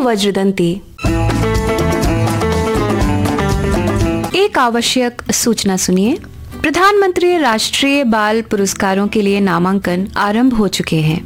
वज्रदंती। एक आवश्यक सूचना सुनिए। प्रधानमंत्री राष्ट्रीय बाल पुरस्कारों के लिए नामांकन आरंभ हो चुके हैं।